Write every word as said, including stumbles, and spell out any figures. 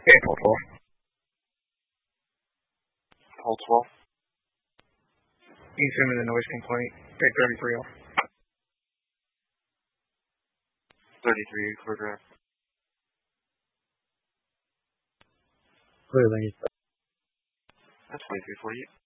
Okay, hold twelve. Hold twelve. Examine the noise complaint. Take thirty-three off. thirty-three, clear draft. Clear lane. That's twenty-three forty-eight.